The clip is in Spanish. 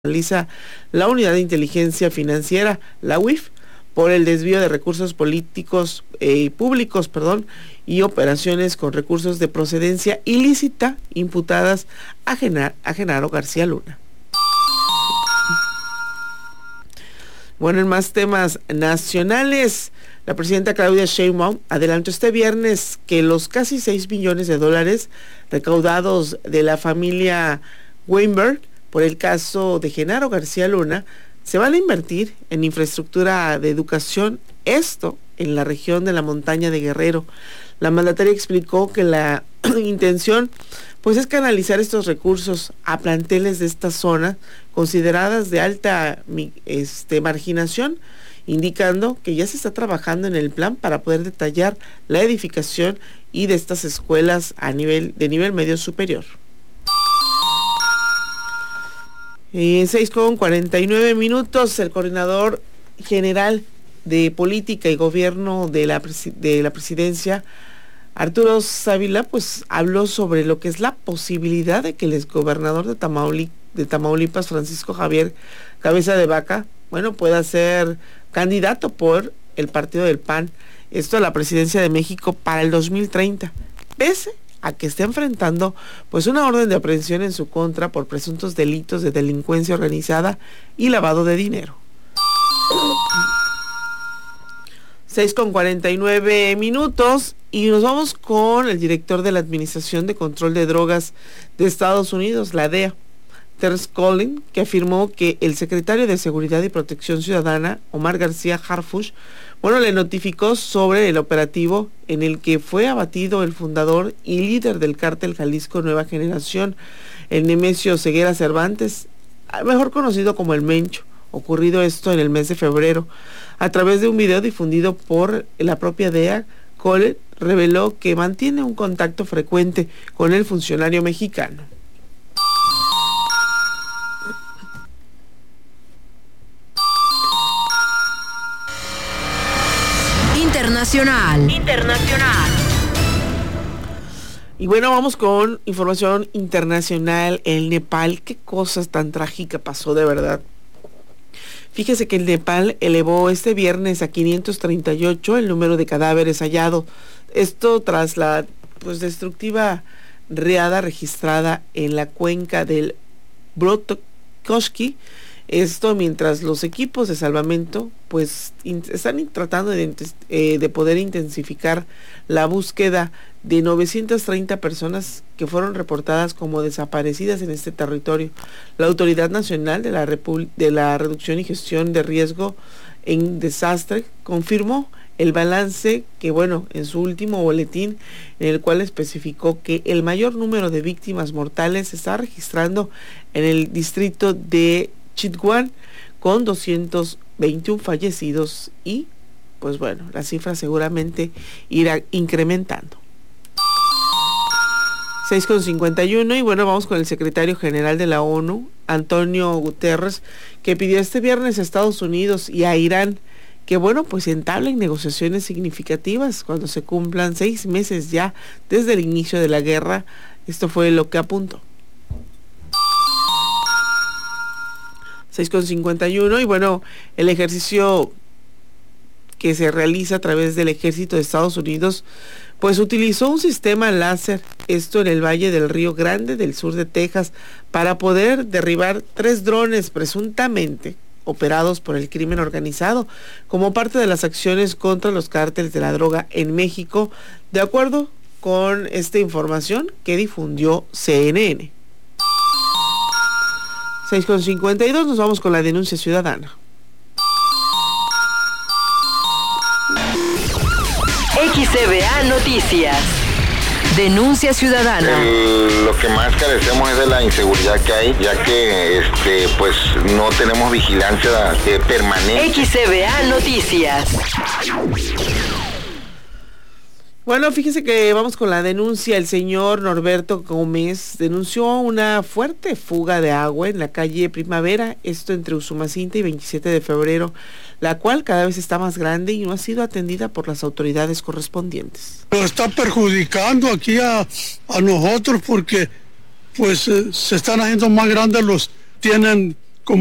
Realiza la Unidad de Inteligencia Financiera, la UIF, por el desvío de recursos políticos públicos, y operaciones con recursos de procedencia ilícita imputadas a Genaro García Luna. Bueno, en más temas nacionales, la presidenta Claudia Sheinbaum adelantó este viernes que los casi 6 millones de dólares recaudados de la familia Weinberg por el caso de Genaro García Luna se van a invertir en infraestructura de educación, esto en la región de la montaña de Guerrero. La mandataria explicó que la intención pues es canalizar estos recursos a planteles de esta zona consideradas de alta marginación, indicando que ya se está trabajando en el plan para poder detallar la edificación y de estas escuelas de nivel medio superior. 6:49, el coordinador general de política y gobierno de la presidencia, Arturo Sávila, pues habló sobre lo que es la posibilidad de que el exgobernador de Tamaulipas, Francisco Javier Cabeza de Vaca, pueda ser candidato por el partido del PAN, esto a la presidencia de México para el 2030, pese a que está enfrentando pues una orden de aprehensión en su contra por presuntos delitos de delincuencia organizada y lavado de dinero. 6:49 y nos vamos con el director de la Administración de Control de Drogas de Estados Unidos, la DEA, Terrence Collins, que afirmó que el secretario de Seguridad y Protección Ciudadana, Omar García Harfuch, le notificó sobre el operativo en el que fue abatido el fundador y líder del cártel Jalisco Nueva Generación, el Nemesio Ceguera Cervantes, mejor conocido como el Mencho, ocurrido esto en el mes de febrero. A través de un video difundido por la propia DEA, Collins reveló que mantiene un contacto frecuente con el funcionario mexicano. Internacional. Y vamos con información internacional. El Nepal, qué cosas tan trágicas pasó de verdad. Fíjese que el Nepal elevó este viernes a 538 el número de cadáveres hallados. Esto tras la destructiva riada registrada en la cuenca del Brod-Koshki. Esto mientras los equipos de salvamento están tratando de poder intensificar la búsqueda de 930 personas que fueron reportadas como desaparecidas en este territorio. La Autoridad Nacional de la Reducción y Gestión de Riesgo en Desastre confirmó el balance que, en su último boletín, en el cual especificó que el mayor número de víctimas mortales se está registrando en el distrito de Chitwan, con 221 fallecidos y, la cifra seguramente irá incrementando. 6:51 y vamos con el secretario general de la ONU, Antonio Guterres, que pidió este viernes a Estados Unidos y a Irán que entablen negociaciones significativas cuando se cumplan 6 meses ya desde el inicio de la guerra. Esto fue lo que apuntó. 6:51 y el ejercicio que se realiza a través del ejército de Estados Unidos utilizó un sistema láser, esto en el Valle del Río Grande del sur de Texas, para poder derribar 3 drones presuntamente operados por el crimen organizado como parte de las acciones contra los cárteles de la droga en México, de acuerdo con esta información que difundió CNN. 6:52, nos vamos con la denuncia ciudadana. XCBA Noticias. Denuncia ciudadana. Lo que más carecemos es de la inseguridad que hay, ya que no tenemos vigilancia permanente. XCBA Noticias. Fíjese que vamos con la denuncia. El señor Norberto Gómez denunció una fuerte fuga de agua en la calle Primavera, esto entre Usumacinta y 27 de febrero, la cual cada vez está más grande y no ha sido atendida por las autoridades correspondientes. Lo está perjudicando aquí a nosotros porque se están haciendo más grandes tienen